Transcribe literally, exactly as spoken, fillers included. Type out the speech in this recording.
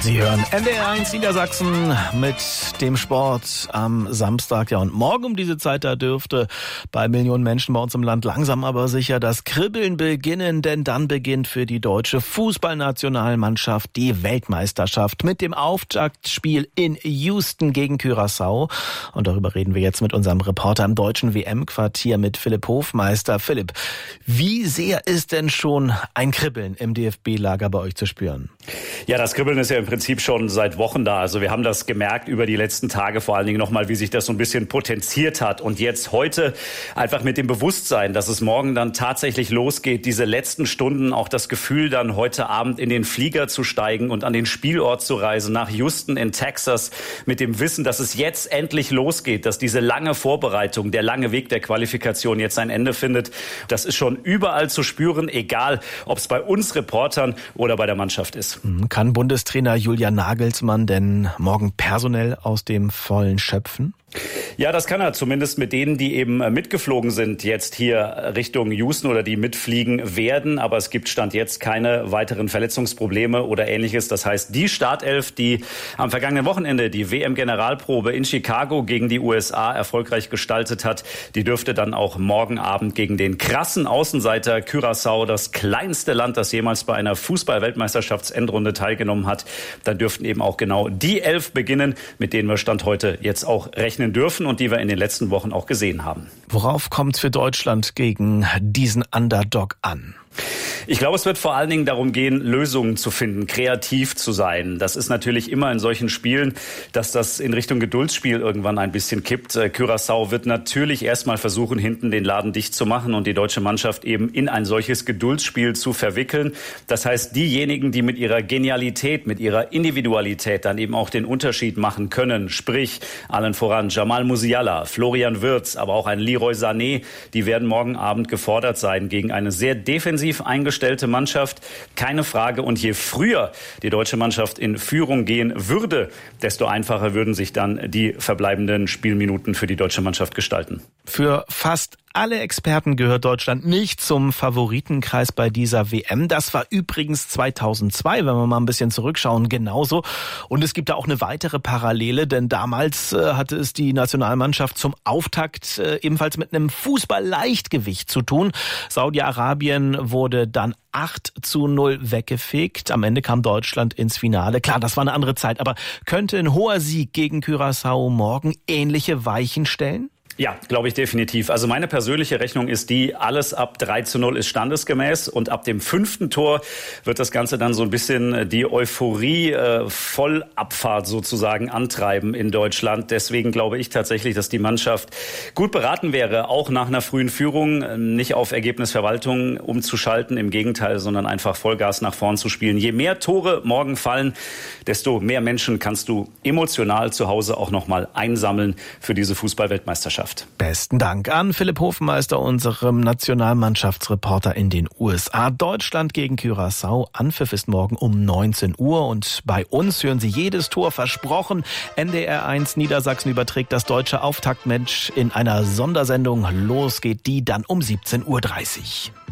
Sie hören N D R eins Niedersachsen mit dem Sport am Samstag. Ja, und morgen um diese Zeit, da dürfte bei Millionen Menschen bei uns im Land langsam aber sicher das Kribbeln beginnen, denn dann beginnt für die deutsche Fußballnationalmannschaft die Weltmeisterschaft mit dem Auftaktspiel in Houston gegen Curaçao. Und darüber reden wir jetzt mit unserem Reporter im deutschen W M-Quartier, mit Philipp Hofmeister. Philipp, wie sehr ist denn schon ein Kribbeln im D F B-Lager bei euch zu spüren? Ja, das Kribbeln ist ja im Prinzip schon seit Wochen da. Also wir haben das gemerkt über die letzten Tage, vor allen Dingen nochmal, wie sich das so ein bisschen potenziert hat. Und jetzt heute einfach mit dem Bewusstsein, dass es morgen dann tatsächlich losgeht, diese letzten Stunden, auch das Gefühl, dann heute Abend in den Flieger zu steigen und an den Spielort zu reisen, nach Houston in Texas, mit dem Wissen, dass es jetzt endlich losgeht, dass diese lange Vorbereitung, der lange Weg der Qualifikation jetzt ein Ende findet. Das ist schon überall zu spüren, egal ob es bei uns Reportern oder bei der Mannschaft ist. Kann Bundestrainer Julian Nagelsmann denn morgen personell aus dem Vollen schöpfen? Ja, das kann er, zumindest mit denen, die eben mitgeflogen sind, jetzt hier Richtung Houston oder die mitfliegen werden. Aber es gibt Stand jetzt keine weiteren Verletzungsprobleme oder Ähnliches. Das heißt, die Startelf, die am vergangenen Wochenende die W M-Generalprobe in Chicago gegen die U S A erfolgreich gestaltet hat, die dürfte dann auch morgen Abend gegen den krassen Außenseiter Curaçao, das kleinste Land, das jemals bei einer Fußball-Weltmeisterschaftsendrunde teilgenommen hat, dann dürften eben auch genau die Elf beginnen, mit denen wir Stand heute jetzt auch rechnen dürfen und die wir in den letzten Wochen auch gesehen haben. Worauf kommt es für Deutschland gegen diesen Underdog an? Ich glaube, es wird vor allen Dingen darum gehen, Lösungen zu finden, kreativ zu sein. Das ist natürlich immer in solchen Spielen, dass das in Richtung Geduldsspiel irgendwann ein bisschen kippt. Curaçao wird natürlich erstmal versuchen, hinten den Laden dicht zu machen und die deutsche Mannschaft eben in ein solches Geduldsspiel zu verwickeln. Das heißt, diejenigen, die mit ihrer Genialität, mit ihrer Individualität dann eben auch den Unterschied machen können, sprich allen voran Jamal Musiala, Florian Wirtz, aber auch ein Leroy Sané, die werden morgen Abend gefordert sein gegen eine sehr defensiv eingestellte Mannschaft, keine Frage. Und je früher die deutsche Mannschaft in Führung gehen würde, desto einfacher würden sich dann die verbleibenden Spielminuten für die deutsche Mannschaft gestalten. Für fast alle Experten gehört Deutschland nicht zum Favoritenkreis bei dieser W M. Das war übrigens zweitausendzwei, wenn wir mal ein bisschen zurückschauen, genauso. Und es gibt da auch eine weitere Parallele, denn damals äh, hatte es die Nationalmannschaft zum Auftakt äh, ebenfalls mit einem Fußball-Leichtgewicht zu tun. Saudi-Arabien wurde dann acht zu null weggefegt. Am Ende kam Deutschland ins Finale. Klar, das war eine andere Zeit, aber könnte ein hoher Sieg gegen Curaçao morgen ähnliche Weichen stellen? Ja, glaube ich definitiv. Also meine persönliche Rechnung ist die, alles ab drei zu null ist standesgemäß und ab dem fünften Tor wird das Ganze dann so ein bisschen die Euphorie äh, Vollabfahrt sozusagen antreiben in Deutschland. Deswegen glaube ich tatsächlich, dass die Mannschaft gut beraten wäre, auch nach einer frühen Führung nicht auf Ergebnisverwaltung umzuschalten, im Gegenteil, sondern einfach Vollgas nach vorn zu spielen. Je mehr Tore morgen fallen, desto mehr Menschen kannst du emotional zu Hause auch nochmal einsammeln für diese Fußball-Weltmeisterschaft. Besten Dank an Philipp Hofmeister, unserem Nationalmannschaftsreporter in den U S A. Deutschland gegen Curaçao. Anpfiff ist morgen um neunzehn Uhr und bei uns hören Sie jedes Tor versprochen. N D R eins Niedersachsen überträgt das deutsche Auftaktmatch in einer Sondersendung. Los geht die dann um siebzehn Uhr dreißig.